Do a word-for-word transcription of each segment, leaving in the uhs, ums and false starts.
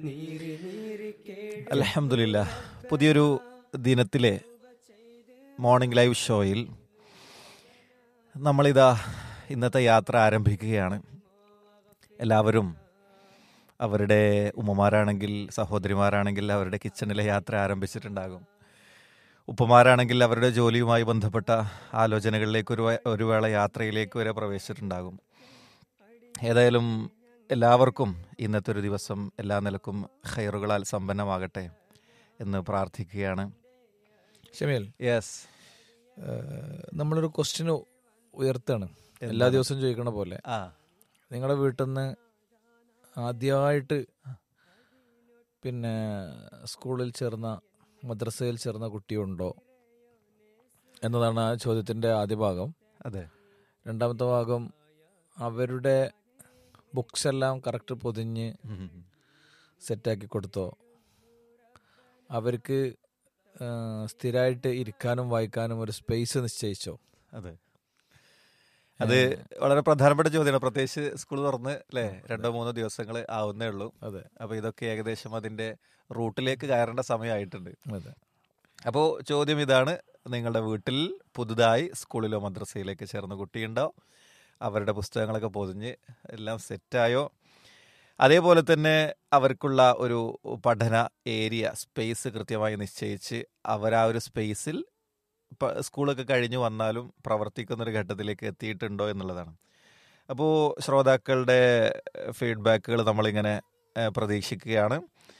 അൽഹംദുലില്ലാഹ്, പുതിയൊരു ദിനത്തിലെ മോർണിംഗ് ലൈവ് ഷോയിൽ നമ്മളിതാ ഇന്നത്തെ യാത്ര ആരംഭിക്കുകയാണ്. എല്ലാവരും അവരുടെ ഉമ്മമാരാണെങ്കിൽ, സഹോദരിമാരാണെങ്കിൽ അവരുടെ കിച്ചണിലെ യാത്ര ആരംഭിച്ചിട്ടുണ്ടാകും. ഉപ്പമാരാണെങ്കിൽ അവരുടെ ജോലിയുമായി ബന്ധപ്പെട്ട ആലോചനകളിലേക്ക് ഒരു വേ- ഒരു വേള യാത്രയിലേക്ക് വരെ പ്രവേശിച്ചിട്ടുണ്ടാകും. ഏതായാലും എല്ലാവർക്കും ഇന്നത്തെ ഒരു ദിവസം എല്ലാ നിലക്കും ഖൈറുകളാൽ സമ്പന്നമാകട്ടെ എന്ന് പ്രാർത്ഥിക്കുകയാണ്. ഷമീൽ, യെസ്, ഏഹ്, നമ്മളൊരു ക്വസ്റ്റ്യൻ ഉയർത്താണ് എല്ലാ ദിവസവും ചോദിക്കണ പോലെ. ആ നിങ്ങളുടെ വീട്ടിൽ നിന്ന് ആദ്യമായിട്ട് പിന്നെ സ്കൂളിൽ ചേർന്ന, മദ്രസയിൽ ചേർന്ന കുട്ടിയുണ്ടോ എന്നതാണ് ആ ചോദ്യത്തിൻ്റെ ആദ്യ ഭാഗം. അതെ, രണ്ടാമത്തെ ഭാഗം, അവരുടെ ബുക്സ് എല്ലാം കറക്റ്റ് പൊതിഞ്ഞ് ഉം. സെറ്റാക്കി കൊടുത്തോ, അവർക്ക് സ്ഥിരമായിട്ട് ഇരിക്കാനും വായിക്കാനും ഒരു സ്പേസ് നിശ്ചയിച്ചോ? അതെ, അത് വളരെ പ്രധാനപ്പെട്ട ചോദ്യമാണ്. പ്രത്യേകിച്ച് സ്കൂൾ തുറന്ന് അല്ലേ രണ്ടോ മൂന്നോ ദിവസങ്ങൾ ആവുന്നേ ഉള്ളൂ. അതെ അപ്പോൾ ഇതൊക്കെ ഏകദേശം അതിൻ്റെ റൂട്ടിലേക്ക് കയറേണ്ട സമയമായിട്ടുണ്ട്. അതെ അപ്പോൾ ചോദ്യം ഇതാണ്: നിങ്ങളുടെ വീട്ടിൽ പുതുതായി സ്കൂളിലോ മദ്രസയിലേക്ക് ചേർന്ന കുട്ടിയുണ്ടോ? അവരുടെ പുസ്തകങ്ങളൊക്കെ പൊതിഞ്ഞ് എല്ലാം സെറ്റായോ? അതേപോലെ തന്നെ അവർക്കുള്ള ഒരു പഠന ഏരിയ, സ്പേസ് കൃത്യമായി നിശ്ചയിച്ച് അവർ ആ ഒരു സ്പേസിൽ പ- സ്കൂളൊക്കെ കഴിഞ്ഞ് വന്നാലും പ്രവർത്തിക്കുന്നൊരു ഘട്ടത്തിലേക്ക് എത്തിയിട്ടുണ്ടോ എന്നുള്ളതാണ്. അപ്പോൾ ശ്രോതാക്കളുടെ ഫീഡ്ബാക്കുകൾ നമ്മളിങ്ങനെ ഏഹ്, പ്രതീക്ഷിക്കുകയാണ്.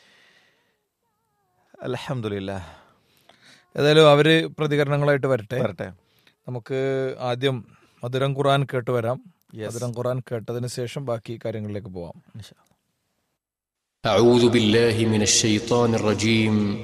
അൽഹംദുലില്ലാഹ്, ഏതായാലും അവര് പ്രതികരണങ്ങളായിട്ട് വരട്ടെ. വരട്ടെ. നമുക്ക് ആദ്യം മധുരം ഖുർആൻ കേട്ട് വരാം. Yes. മധുരം ഖുർആൻ കേട്ടതിന് ശേഷം ബാക്കി കാര്യങ്ങളിലേക്ക് പോവാം. ഇൻഷാ അല്ലാ. أعوذ بالله من الشيطان الرجيم